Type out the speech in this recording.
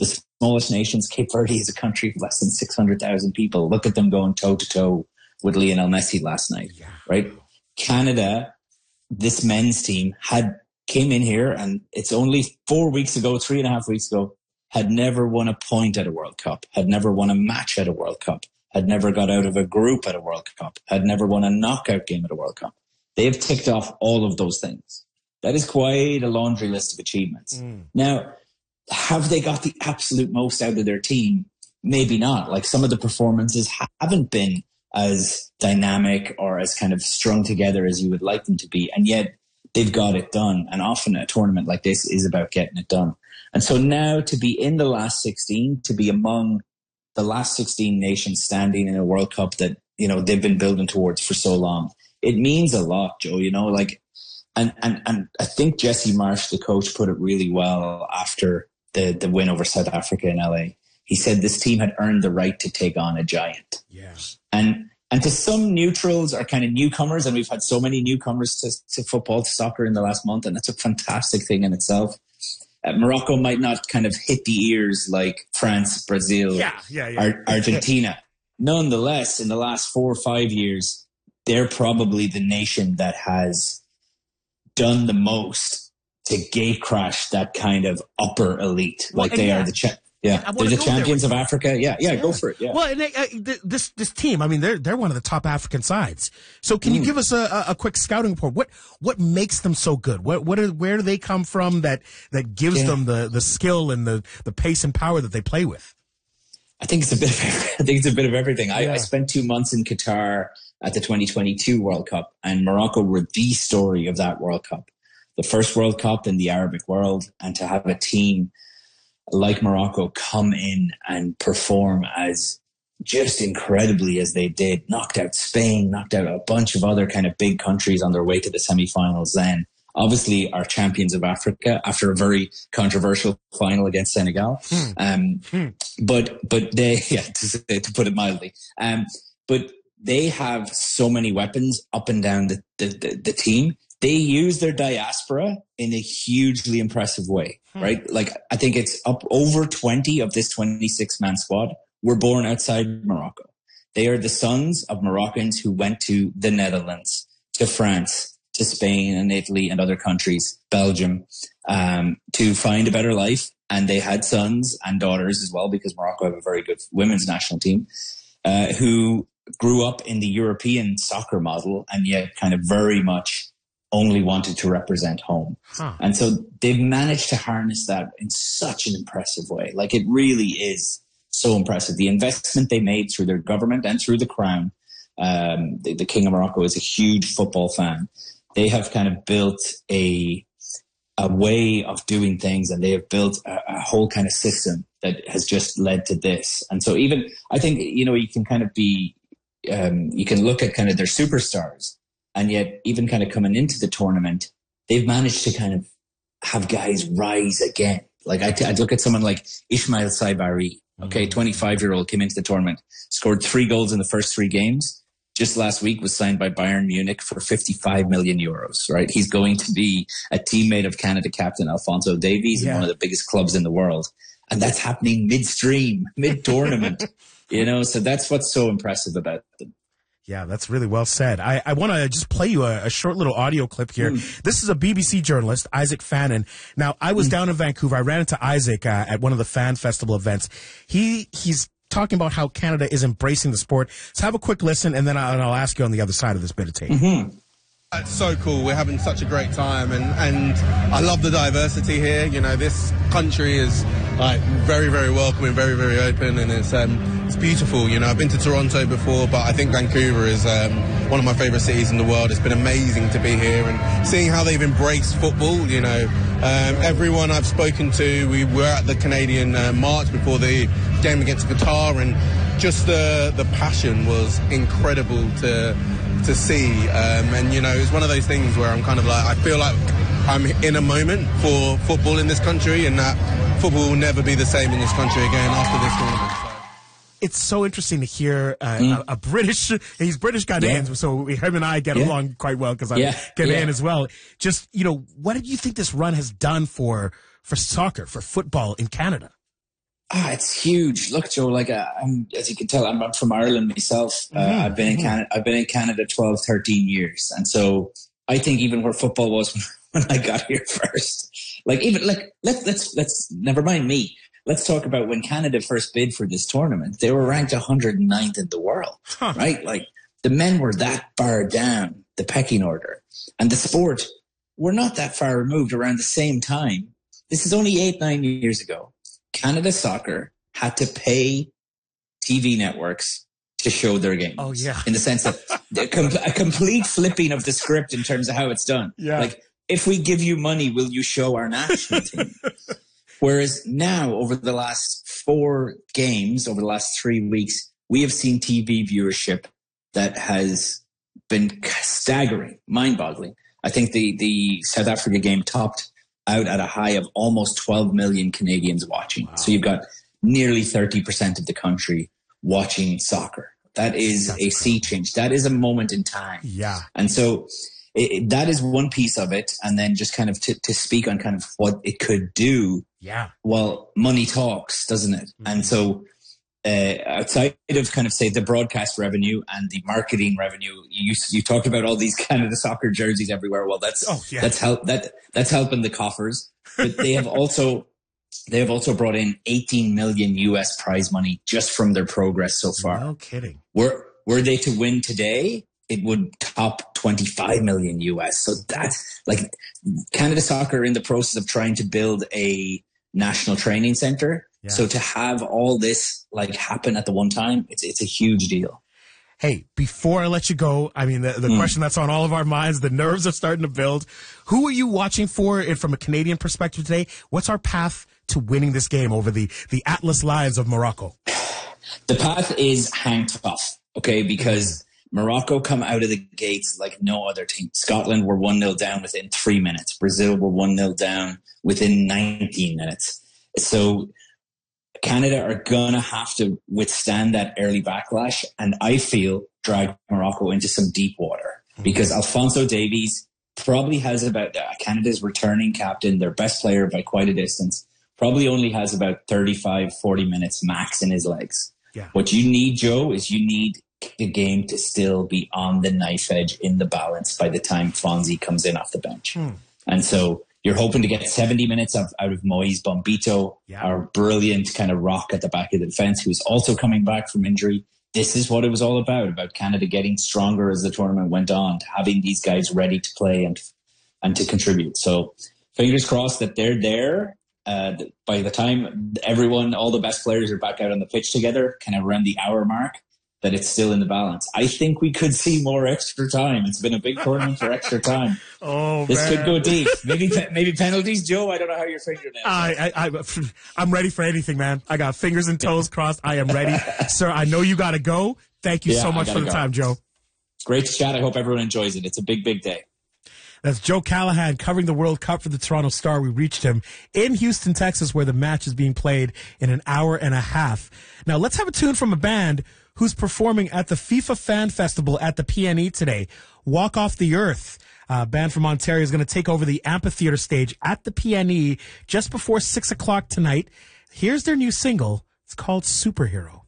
the smallest nations. Cape Verde is a country of less than 600,000 people. Look at them going toe to toe with Lionel Messi last night, right? Canada, this men's team came in here, and it's only 4 weeks ago, 3.5 weeks ago, had never won a point at a World Cup, had never won a match at a World Cup, had never got out of a group at a World Cup, had never won a knockout game at a World Cup. They have ticked off all of those things. That is quite a laundry list of achievements. Now, have they got the absolute most out of their team? Maybe not. Like, some of the performances haven't been as dynamic or as kind of strung together as you would like them to be. And yet they've got it done. And often a tournament like this is about getting it done. And so now to be in the last 16, to be among the last 16 nations standing in a World Cup that, you know, they've been building towards for so long, it means a lot, Joe, you know, like, and I think Jesse Marsh, the coach, put it really well after the win over South Africa in LA. He said this team had earned the right to take on a giant. Yeah. And to some neutrals or kind of newcomers, and we've had so many newcomers to football, to soccer in the last month, and that's a fantastic thing in itself. Morocco might not kind of hit the ears like France, Brazil, Argentina. Nonetheless, in the last 4 or 5 years, they're probably the nation that has done the most to gate crash that kind of upper elite. Like, they are the they're the champions of Africa. Go for it. Yeah. Well, and this team, I mean, they're one of the top African sides. So can you give us a quick scouting report? What makes them so good? Where do they come from that gives them the skill and the pace and power that they play with? I think it's a bit of everything. I spent 2 months in Qatar at the 2022 World Cup, and Morocco were the story of that World Cup. The first World Cup in the Arabic world, and to have a team like Morocco come in and perform as just incredibly as they did, knocked out Spain, knocked out a bunch of other kind of big countries on their way to the semi-finals then. Obviously, are champions of Africa after a very controversial final against Senegal. But they, to put it mildly, but they have so many weapons up and down the team. They use their diaspora in a hugely impressive way, right? Like, I think it's up over 20 of this 26-man squad were born outside Morocco. They are the sons of Moroccans who went to the Netherlands, to France, to Spain and Italy and other countries, Belgium, to find a better life. And they had sons and daughters as well, because Morocco have a very good women's national team, who grew up in the European soccer model and yet kind of very much only wanted to represent home. And so they've managed to harness that in such an impressive way. Like, it really is so impressive. The investment they made through their government and through the crown. The King of Morocco is a huge football fan. They have kind of built a way of doing things, and they have built a whole kind of system that has just led to this. And so even, I think, you know, you can kind of be, you can look at kind of their superstars, and yet even kind of coming into the tournament, they've managed to kind of have guys rise again. Like, I'd look at someone like Ismail Saibari, 25-year-old, came into the tournament, scored 3 goals in the first 3 games. Just last week was signed by Bayern Munich for 55 million euros, right? He's going to be a teammate of Canada captain Alphonso Davies in one of the biggest clubs in the world. And that's happening midstream, mid-tournament, you know? So that's what's so impressive about them. Yeah, that's really well said. I want to just play you a short little audio clip here. This is a BBC journalist, Isaac Fannin. Now, I was down in Vancouver. I ran into Isaac at one of the fan festival events. He's talking about how Canada is embracing the sport. So have a quick listen, and then I'll ask you on the other side of this bit of tape. It's so cool. We're having such a great time, and I love the diversity here. You know, this country is like very, very welcoming, very, very open, and it's beautiful. You know, I've been to Toronto before, but I think Vancouver is one of my favourite cities in the world. It's been amazing to be here and seeing how they've embraced football. You know, everyone I've spoken to, we were at the Canadian March before the game against Qatar, and just the passion was incredible to see, and you know, it's one of those things where I'm kind of like, I feel like I'm in a moment for football in this country, and that football will never be the same in this country again after this tournament. It's so interesting to hear a British, he's British Ghanaian, so him and I get along quite well because I'm Ghanaian as well. Just, what do you think this run has done for soccer, for football in Canada? It's huge. Look, Joe, like, as you can tell, I'm from Ireland myself. I've been in Canada 12, 13 years. And so I think even where football was when I got here first, let's never mind me. Let's talk about when Canada first bid for this tournament. They were ranked 109th in the world, right? Like, the men were that far down the pecking order, and the sport were not that far removed around the same time. This is only 8-9 years ago. Canada Soccer had to pay TV networks to show their games. Oh, yeah. In the sense that a complete flipping of the script in terms of how it's done. Yeah. Like, if we give you money, will you show our national team? Whereas now, over the last 4 games, over the last 3 weeks, we have seen TV viewership that has been staggering, mind-boggling. I think the South Africa game topped out at a high of almost 12 million Canadians watching. Wow. So you've got nearly 30% of the country watching soccer. That's a sea change. That is a moment in time. Yeah. And so that is one piece of it. And then just kind of to speak on kind of what it could do. Yeah. Well, money talks, doesn't it? Mm-hmm. And so outside of kind of, say, the broadcast revenue and the marketing revenue, you talked about all these Canada Soccer jerseys everywhere. Well, that's helping the coffers. But they have also brought in $18 million US prize money just from their progress so far. No kidding. Were they to win today, it would top 25 million US. So that's like Canada Soccer in the process of trying to build a national training center. Yeah. So to have all this like happen at the one time, it's a huge deal. Hey, before I let you go, I mean, the question that's on all of our minds, the nerves are starting to build. Who are you watching for? And from a Canadian perspective today, what's our path to winning this game over the Atlas Lions of Morocco? The path is hang tough, okay? Because Morocco come out of the gates like no other team. Scotland were 1-0 down within 3 minutes. Brazil were 1-0 down within 19 minutes. So Canada are going to have to withstand that early backlash, and I feel drag Morocco into some deep water because Alphonso Davies probably has about Canada's returning captain, their best player by quite a distance, probably only has about 35, 40 minutes max in his legs. Yeah. What you need, Joe, is you need the game to still be on the knife edge in the balance by the time Fonzie comes in off the bench. And so you're hoping to get 70 minutes out of Moise Bombito, our brilliant kind of rock at the back of the defense, who's also coming back from injury. This is what it was all about Canada getting stronger as the tournament went on, to having these guys ready to play and to contribute. So fingers crossed that they're there. By the time all the best players are back out on the pitch together, kind of around the hour mark, that it's still in the balance. I think we could see more extra time. It's been a big tournament for extra time. This could go deep. Maybe penalties, Joe. I don't know how you're figuring it. I'm ready for anything, man. I got fingers and toes crossed. I am ready, sir. I know you got to go. Thank you so much for the time, Joe. It's great to chat. I hope everyone enjoys it. It's a big, big day. That's Joe Callahan covering the World Cup for the Toronto Star. We reached him in Houston, Texas, where the match is being played in an hour and a half. Now, let's have a tune from a band who's performing at the FIFA Fan Festival at the PNE today. Walk Off the Earth, a band from Ontario, is going to take over the amphitheater stage at the PNE just before 6 o'clock tonight. Here's their new single. It's called Superhero.